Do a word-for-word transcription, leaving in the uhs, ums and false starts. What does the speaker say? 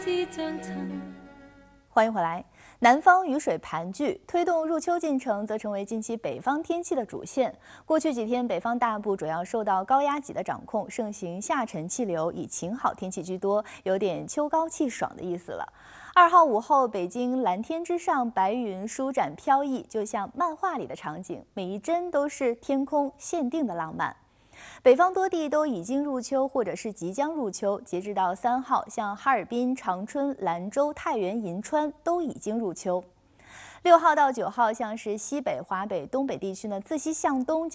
欢迎回来。南方雨水盘踞，推动入秋进程则成为近期北方天气的主线。过去几天，北方大部主要受到高压脊的掌控，盛行下沉气流，以晴好天气居多，有点秋高气爽的意思了。二号午后，北京蓝天之上，白云舒展飘逸，就像漫画里的场景，每一帧都是天空限定的浪漫。北方多地都已经入秋，或者是即将入秋。截至到三号，像哈尔滨、长春、兰州、太原、银川都已经入秋。六号到九号，像是西北、华北、东北地区呢，自西向东